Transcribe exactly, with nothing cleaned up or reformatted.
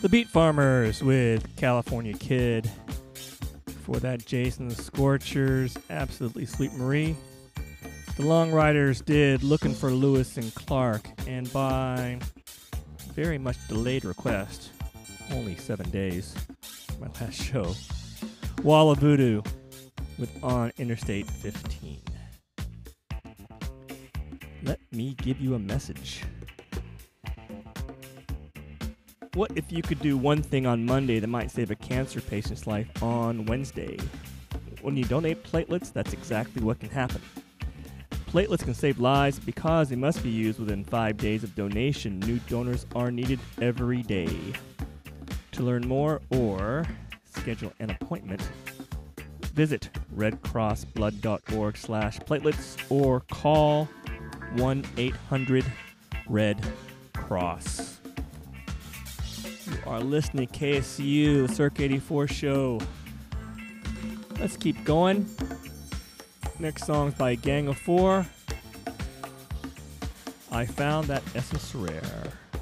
The Beat Farmers with California Kid. Before that, Jason the Scorchers, Absolutely Sweet Marie. The Long Riders did Looking for Lewis and Clark, and by very much delayed request, only seven days, my last show, Walla Voodoo with On Interstate fifteen. Let me give you a message. What if you could do one thing on Monday that might save a cancer patient's life on Wednesday? When you donate platelets, that's exactly what can happen. Platelets can save lives because they must be used within five days of donation. New donors are needed every day. To learn more or schedule an appointment, visit redcrossblood.org slash platelets or call one eight hundred red cross. You are listening to K S C U, the Cirque eighty-four show. Let's keep going. Next song's by Gang of Four. I Found That Essence Rare.